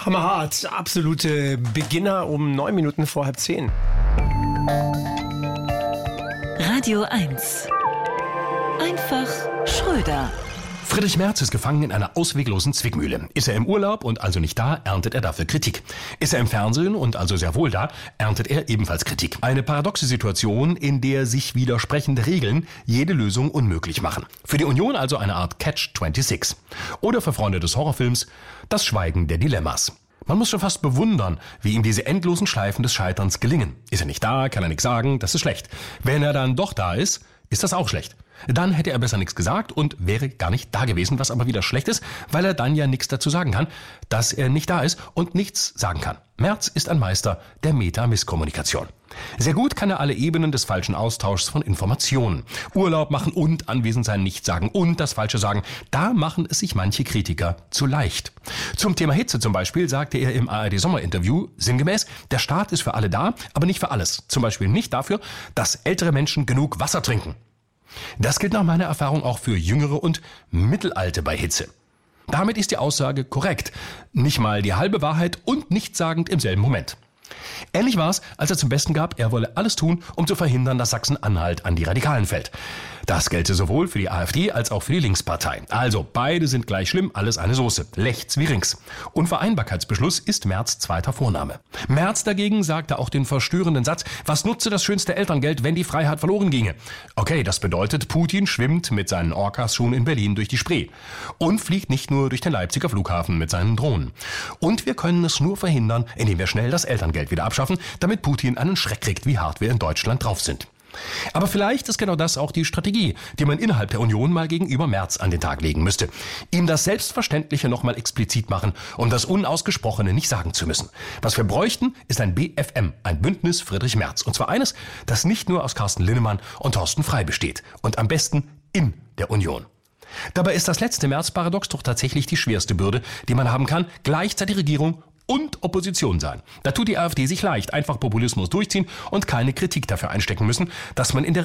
Hammerhart, absolute Beginner um 9 Minuten vor 9:30. Radio 1. Einfach Schröder. Friedrich Merz ist gefangen in einer ausweglosen Zwickmühle. Ist er im Urlaub und also nicht da, erntet er dafür Kritik. Ist er im Fernsehen und also sehr wohl da, erntet er ebenfalls Kritik. Eine paradoxe Situation, in der sich widersprechende Regeln jede Lösung unmöglich machen. Für die Union also eine Art Catch-26. Oder für Freunde des Horrorfilms das Schweigen der Dilemmas. Man muss schon fast bewundern, wie ihm diese endlosen Schleifen des Scheiterns gelingen. Ist er nicht da, kann er nichts sagen, das ist schlecht. Wenn er dann doch da ist das auch schlecht. Dann hätte er besser nichts gesagt und wäre gar nicht da gewesen, was aber wieder schlecht ist, weil er dann ja nichts dazu sagen kann, dass er nicht da ist und nichts sagen kann. Merz ist ein Meister der Meta-Misskommunikation. Sehr gut kann er alle Ebenen des falschen Austauschs von Informationen. Urlaub machen und anwesend sein, nichts sagen und das Falsche sagen. Da machen es sich manche Kritiker zu leicht. Zum Thema Hitze zum Beispiel sagte er im ARD-Sommerinterview sinngemäß, der Staat ist für alle da, aber nicht für alles. Zum Beispiel nicht dafür, dass ältere Menschen genug Wasser trinken. Das gilt nach meiner Erfahrung auch für Jüngere und Mittelalte bei Hitze. Damit ist die Aussage korrekt. Nicht mal die halbe Wahrheit und nichtssagend im selben Moment. Ähnlich war es, als er zum Besten gab, er wolle alles tun, um zu verhindern, dass Sachsen-Anhalt an die Radikalen fällt. Das gelte sowohl für die AfD als auch für die Linkspartei. Also beide sind gleich schlimm, alles eine Soße. Rechts wie links. Unvereinbarkeitsbeschluss ist Merz zweiter Vorname. Merz dagegen sagte auch den verstörenden Satz, was nutze das schönste Elterngeld, wenn die Freiheit verloren ginge? Okay, das bedeutet, Putin schwimmt mit seinen Orcas schon in Berlin durch die Spree. Und fliegt nicht nur durch den Leipziger Flughafen mit seinen Drohnen. Und wir können es nur verhindern, indem wir schnell das Elterngeld wieder abschaffen, damit Putin einen Schreck kriegt, wie hart wir in Deutschland drauf sind. Aber vielleicht ist genau das auch die Strategie, die man innerhalb der Union mal gegenüber Merz an den Tag legen müsste. Ihm das Selbstverständliche nochmal explizit machen, um das Unausgesprochene nicht sagen zu müssen. Was wir bräuchten, ist ein BFM, ein Bündnis Friedrich Merz. Und zwar eines, das nicht nur aus Carsten Linnemann und Thorsten Frey besteht. Und am besten in der Union. Dabei ist das letzte Merz-Paradox doch tatsächlich die schwerste Bürde, die man haben kann, gleichzeitig Regierung und Opposition sein. Da tut die AfD sich leicht, einfach Populismus durchziehen und keine Kritik dafür einstecken müssen, dass man in der